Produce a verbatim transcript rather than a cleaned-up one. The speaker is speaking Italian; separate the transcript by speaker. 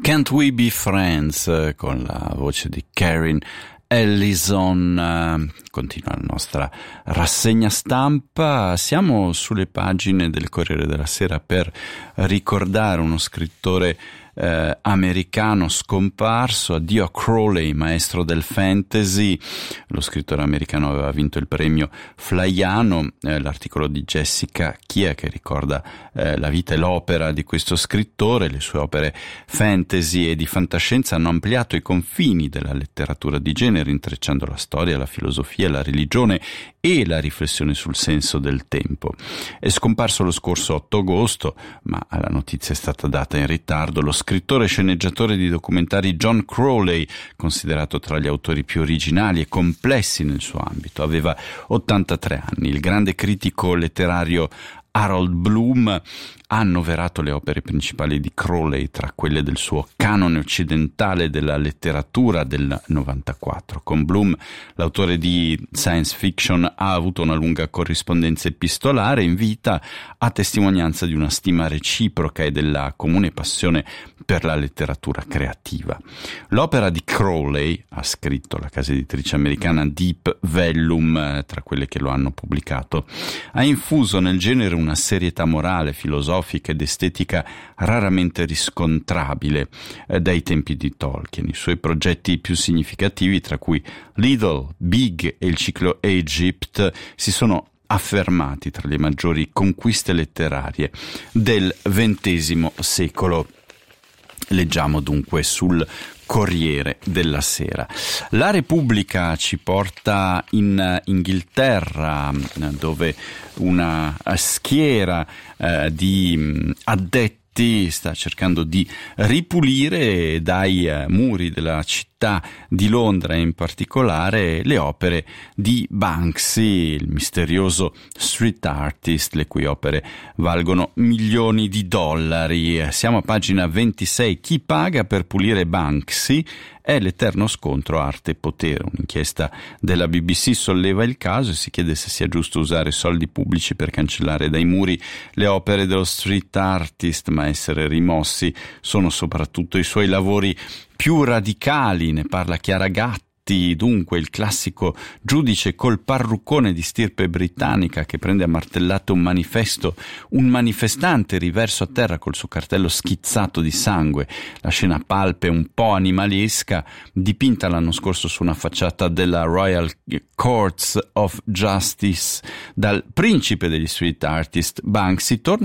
Speaker 1: Can't We Be Friends, con la voce di Karen Ellison. Continua la nostra rassegna stampa. Siamo sulle pagine del Corriere della Sera per ricordare uno scrittore eh, americano scomparso. Addio a Crowley, maestro del fantasy. Lo scrittore americano aveva vinto il premio Flaiano. Eh, l'articolo di Jessica Chia che ricorda eh, la vita e l'opera di questo scrittore. Le sue opere fantasy e di fantascienza hanno ampliato i confini della letteratura di genere, intrecciando la storia, la filosofia, la religione e la riflessione sul senso del tempo. È scomparso lo scorso otto agosto, ma la notizia è stata data in ritardo, lo scrittore e sceneggiatore di documentari John Crowley, considerato tra gli autori più originali e complessi nel suo ambito. Aveva ottantatré anni. Il grande critico letterario Harold Bloom ha annoverato le opere principali di Crowley tra quelle del suo canone occidentale della letteratura del novantaquattro. Con Bloom, l'autore di science fiction ha avuto una lunga corrispondenza epistolare in vita, a testimonianza di una stima reciproca e della comune passione per la letteratura creativa. L'opera di Crowley, ha scritto la casa editrice americana Deep Vellum, tra quelle che lo hanno pubblicato, ha infuso nel genere una serietà morale, filosofica ed estetica raramente riscontrabile eh, dai tempi di Tolkien. I suoi progetti più significativi, tra cui Little, Big e il ciclo Egypt, si sono affermati tra le maggiori conquiste letterarie del ventesimo secolo. Leggiamo dunque sul Corriere della Sera. La Repubblica ci porta in Inghilterra, dove una schiera eh, di addetti sta cercando di ripulire dai eh, muri della città di Londra, in particolare le opere di Banksy, il misterioso street artist, le cui opere valgono milioni di dollari. Siamo a pagina ventisei. Chi paga per pulire Banksy? È l'eterno scontro arte e potere. Un'inchiesta della B B C solleva il caso e si chiede se sia giusto usare soldi pubblici per cancellare dai muri le opere dello street artist, ma essere rimossi sono soprattutto i suoi lavori più radicali. Ne parla Chiara Gatti. Dunque il classico giudice col parruccone di stirpe britannica che prende a martellate un manifesto, un manifestante riverso a terra col suo cartello schizzato di sangue. La scena palpe un po' animalesca, dipinta l'anno scorso su una facciata della Royal Courts of Justice dal principe degli street artist Banksy, torna